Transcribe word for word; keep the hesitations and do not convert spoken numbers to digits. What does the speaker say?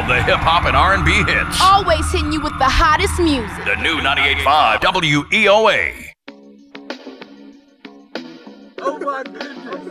the hip-hop and R and B hits. Always hitting you with the hottest music. The new ninety-eight point five W E O A. Oh my goodness.